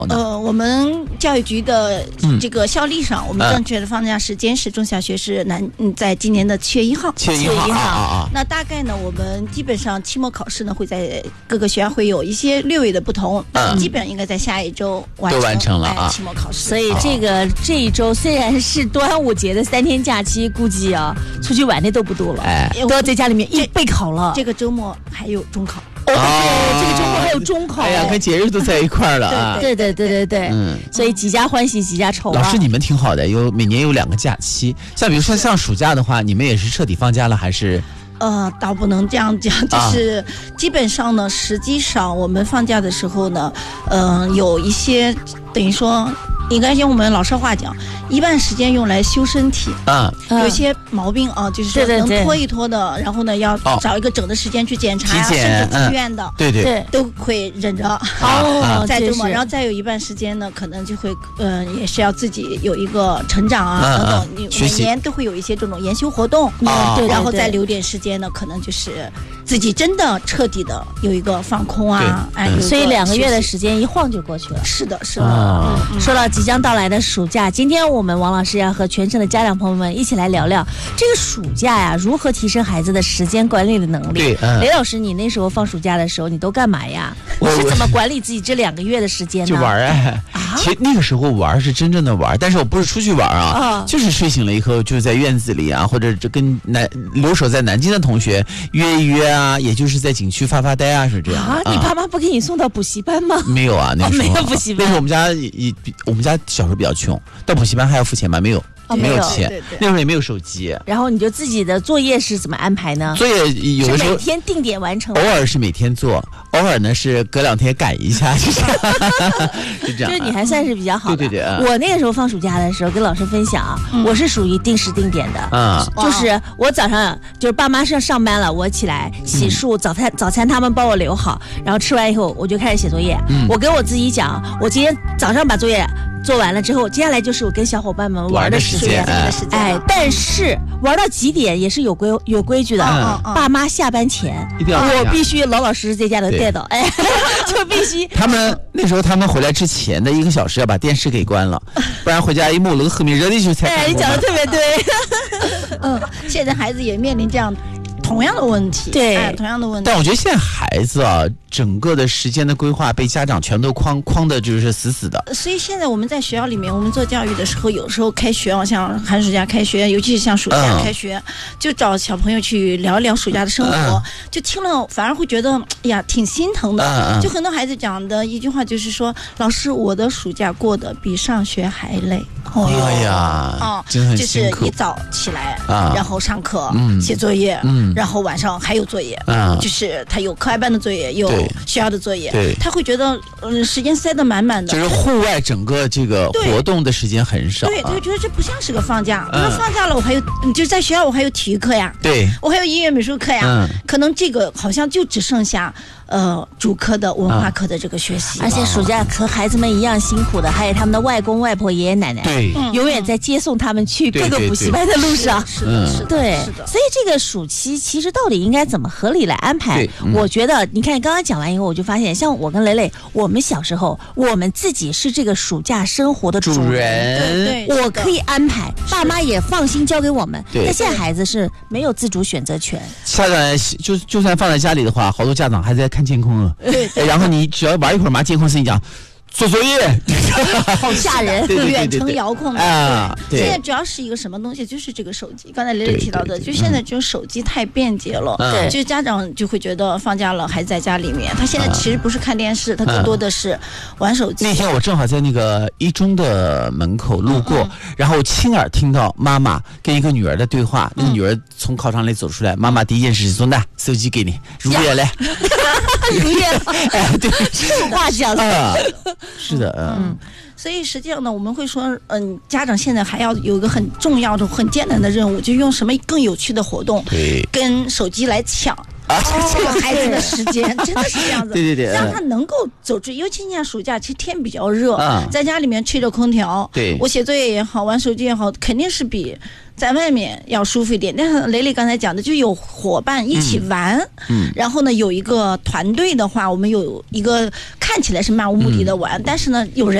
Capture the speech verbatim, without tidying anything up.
呃，我们教育局的这个校历上，嗯、我们正确的放假时间是中小学是南嗯，在今年的七月一号。 七月一号啊啊！ 那大概呢，我们基本上期末考试呢会在各个学校会有一些略微的不同，嗯、基本上应该在下一周完成。 都完成了啊！ 期末考试。 所以这个这一周虽然是端午节的三天假期，估计啊出去玩的都不多了，哎，都要在家里面一备考了。 这个周末还有中考。 哦，对，这个周末还有中考， 哎呀，跟节日都在一块儿了啊！ 对对对对对，嗯，所以几家欢喜几家愁啊。 老师，你们挺好的，有每年有两个假期，像比如说像暑假的话，你们也是彻底放假了，还是？ 呃，倒不能这样讲，就是、啊、基本上呢，实际上我们放假的时候呢，嗯、呃，有一些等于说。应该用我们老师话讲，一半时间用来修身体，啊，有些毛病啊，就是说能拖一拖的，然后呢，要找一个整的时间去检查呀、啊，甚至住院的， 嗯、对对， 都会忍着。 哦， 在周末，然后再有一半时间呢，可能就会，呃，也是要自己有一个成长啊，嗯、等等，你每年都会有一些这种研修活动， 啊、 对，然后再留点时间呢，可能就是自己真的彻底的有一个放空啊，哎， 嗯、所以两个月的时间一晃就过去了。 是的，是的。 啊、 嗯、 说到即将到来的暑假，今天我们王老师要和全省的家长朋友们一起来聊聊这个暑假呀，如何提升孩子的时间管理的能力。 对，嗯、 雷老师，你那时候放暑假的时候，你都干嘛呀？你是怎么管理自己这两个月的时间呢？ 就玩哎、啊，其实那个时候玩是真正的玩，但是我不是出去玩啊，啊就是睡醒了以后就在院子里啊，或者跟南留守在南京的同学约一约啊，也就是在景区发发呆啊，是这样。 啊，你爸妈不给你送到补习班吗？ 没有啊，那时候、 哦、没有补习班。 那时候我们家也我们家小时候比较穷，到补习班还要付钱吗？没有。 哦、 没有钱， 对对对， 那时候也没有手机。 然后你就自己的作业是怎么安排呢？ 作业有的时候每天定点完成， 偶尔是每天做，偶尔呢是隔两天改一下，就这样。就这样， 就是你还算是比较好的。 对对对、嗯。 我那个时候放暑假的时候跟老师分享，嗯、我是属于定时定点的。 嗯， 就是我早上就是爸妈上上班了，我起来洗漱，嗯、早餐早餐他们帮我留好，然后吃完以后我就开始写作业。嗯，我跟我自己讲，我今天早上把作业做完了之后，接下来就是我跟小伙伴们玩的时间。 玩的时间。 哎，但是玩到几点也是有规有规矩的。 嗯嗯、 爸妈下班前， 一定要我必须老老实实在家里待到，哎，就必须。 他们那时候他们回来之前的一个小时要把电视给关了，不然回家一摸那个后面热的就才。 哎，你讲的特别对。 嗯，现在孩子也面临这样。同样的问题， 对、 哎，同样的问题。 但我觉得现在孩子啊，整个的时间的规划被家长全都框框的，就是死死的。 所以现在我们在学校里面，我们做教育的时候，有时候开学啊，像寒暑假开学，尤其是像暑假开学，嗯、就找小朋友去聊一聊暑假的生活，嗯、就听了反而会觉得，哎呀，挺心疼的。 嗯、 就很多孩子讲的一句话就是说，老师，我的暑假过得比上学还累。 哦、哎呀， 啊、 真很辛苦。 就是一早起来， 啊、 然后上课， 嗯、 写作业， 嗯。 然后晚上还有作业， 嗯、 就是他有课外班的作业，有学校的作业， 对， 他会觉得嗯时间塞得满满的， 就是户外整个这个活动的时间很少， 对，他就觉得这不像是个放假。他、嗯、说放假了，我还有就在学校我还有体育课呀， 对， 我还有音乐美术课呀， 嗯、 可能这个好像就只剩下呃主科的文化课的这个学习， 而且暑假和孩子们一样辛苦的，还有他们的外公外婆、爷爷奶奶， 对， 永远在接送他们去各个补习班的路上， 是的，是的， 对， 是的。 所以这个暑期其实到底应该怎么合理来安排？ 嗯、 我觉得，你看刚刚讲完以后，我就发现，像我跟蕾蕾，我们小时候，我们自己是这个暑假生活的主人， 主人对对， 我可以安排，爸妈也放心交给我们。 对， 但现在孩子是没有自主选择权。 家长就就算放在家里的话，好多家长还在看监控啊。 对，对然后你只要玩一会儿嘛，监控声音讲。做作业， 好吓人！ 远程遥控的啊，对。 现在主要是一个什么东西，就是这个手机。刚才蕾蕾提到的，就现在就手机太便捷了， 对， 就家长就会觉得放假了还在家里面，他现在其实不是看电视，他更多的是玩手机。 那天我正好在那个一中的门口路过，然后亲耳听到妈妈跟一个女儿的对话，那个女儿从考场里走出来，妈妈第一件事是说：“那手机给你，如约来。” 如约， 哎，对， 这话讲的。是的， 嗯，所以实际上呢，我们会说，嗯，家长现在还要有一个很重要的、很艰难的任务，就用什么更有趣的活动， 对， 跟手机来抢。 这个孩子的时间，真的是这样子。 对对对， 让他能够走出，尤其你看暑假，其实天比较热， 啊、 在家里面吹着空调， 对， 我写作业也好，玩手机也好，肯定是比在外面要舒服一点。但是雷雷刚才讲的，就有伙伴一起玩， 嗯， 然后呢，有一个团队的话，我们有一个看起来是漫无目的的玩，嗯、但是呢，有人